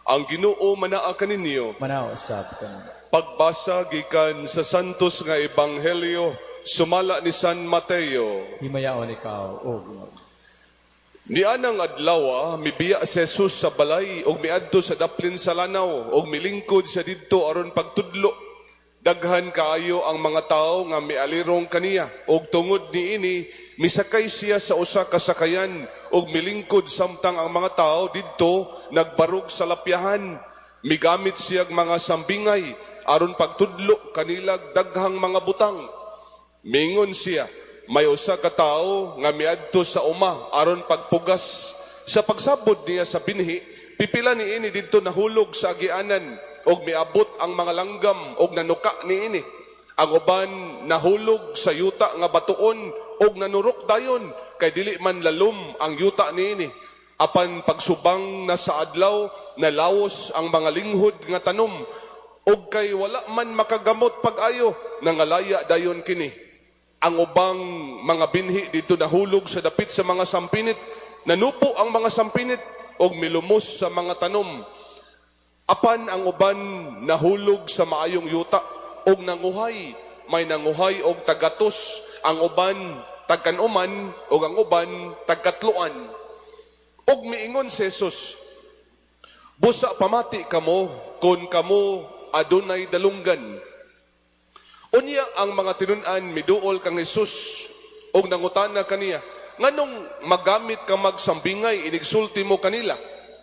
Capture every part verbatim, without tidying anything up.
Ang Ginoo manaa kaninyo. Manaw usab kamo. Pagbasa gikan sa santos nga ebanghelyo sumala ni San Mateo. Himayaon ikaw, O Ginoo. Nianang adlaw mibiya si Jesus sa balay og miadto sa daplin sa lanaw og milingkod sa didto aron pagtudlo. Daghan kaayo ang mga tawo nga mialirong kaniya og tungod niini misakay siya sa usa ka sakayan og milingkod samtang ang mga tawo didto nagbarog sa lapyahan. Migamit siyag mga sambingay aron pagtudlo kanilag daghang mga butang. Mingon siya, may usa ka tawo nga miadto sa uma aron pagpugas. Sa pagsabot niya sa binhi, pipila niini didto nahulog sa agianan og miabot ang mga langgam og nanuka niini. Ang uban nahulog sa yuta nga batuon og nanurok dayon kay dili man lalom ang yuta niini. Apan pagsubang na sa adlaw, nalawos ang mga linghod nga tanom og kay wala man makagamot pag-ayo, nangalaya dayon kini. Ang ubang mga binhi dito nahulog sa dapit sa mga sampinit, nanupo ang mga sampinit og milumos sa mga tanom. Apan ang uban nahulog sa maayong yuta og nanguhay, may nanguhay og tagatos, ang uban tagkanuman og ang uban tagkatluan. Og miingon si Jesus, busa pamati kamo kun kamo adunay dalunggan. Unya ang mga tinun-an miduol kang Jesus og nangutana kaniya, nganong magamit ka magsambingay inigsulti mo kanila?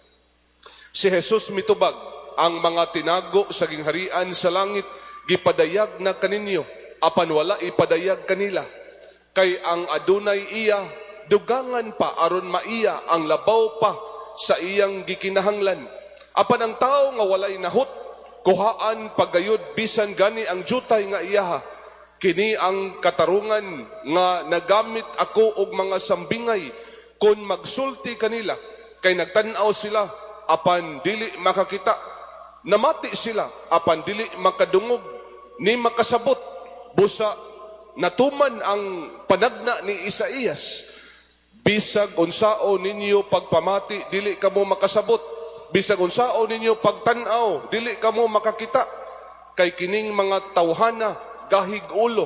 Si Jesus mitubag, ang mga tinago sa gingharian sa langit gipadayag na kaninyo, apan wala ipadayag kanila. Kay ang adunay iya dugangan pa aron maiya ang labaw pa sa iyang gikinahanglan. Apan ang tao nga walay nahut, kuhaan pagayod bisan gani ang jutay nga iyaha. Kini ang katarungan nga nagamit ako og mga sambingay kun magsulti kanila, kay nagtan-aw sila apan dili makakita, namati sila apan dili makadungog ni makasabot. Busa natuman ang panagna ni Isaías, bisag unsao ninyo pagpamati dili kamo makasabot, bisag unsao ninyo pagtan-aw dili kamo makakita. Kay kining mga tawhana gahig ulo,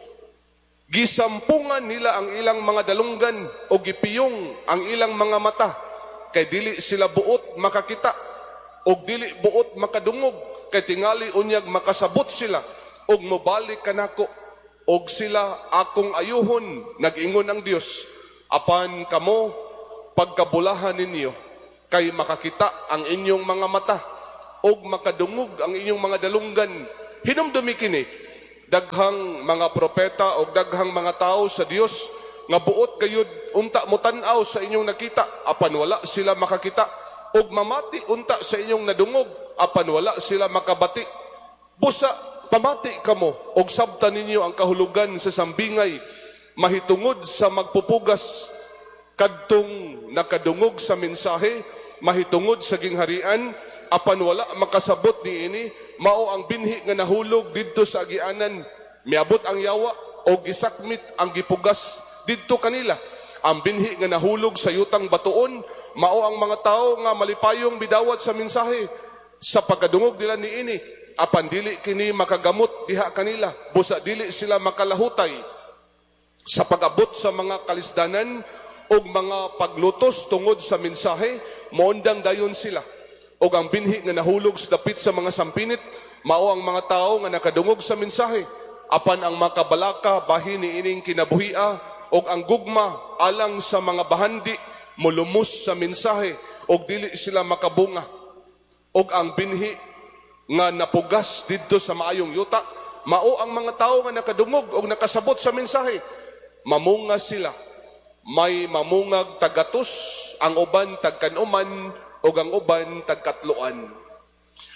gisampungan nila ang ilang mga dalunggan o gipiyong ang ilang mga mata, kay dili sila buot makakita og dili buot makadungog, kay tingali unyag makasabot sila og mobalik kanako og sila akong ayuhon, nag-ingon ang Dios. Apan kamo pagkabulahan ninyo kay makakita ang inyong mga mata og makadungog ang inyong mga dalunggan. Hinumdumi kini daghang mga propeta og daghang mga tao sa Dios nga buot gayud unta mo tan-aw sa inyong nakita apan wala sila makakita, og mamati unta sa inyong nadungog apan wala sila makabati. Busa pamati kamo og sabtan ninyo ang kahulugan sa sambingay mahitungod sa magpupugas, kadtong nakadungog sa mensahe mahitungod sa gingharian apan wala makasabot niini, mao ang binhi nga nahulog didto sa agianan. Miabot ang yawa o gisakmit ang gipugas didto kanila. Ang binhi nga nahulog sa yutang batuon, mao ang mga tao nga malipayong bidawat sa mensahe. Sa pagkadungog nila niini, apan dili kini makagamot diha kanila, busa dili sila makalahutay sa pag-abot sa mga kalisdanan o mga paglutos tungod sa mensahe, moondang dayon sila. O ang binhi nga nahulog sa dapit sa mga sampinit, mao ang mga tao nga nakadungog sa mensahe, apan ang makabalaka bahin ni ining kinabuhia o ang gugma alang sa mga bahandi mulumos sa mensahe o dili sila makabunga. O ang binhi nga napugas didto sa maayong yuta, mao ang mga tao nga nakadungog o nakasabot sa mensahe, mamunga sila. May mamungag tagatos, ang uban tagkanuman o ang uban tagkatluan.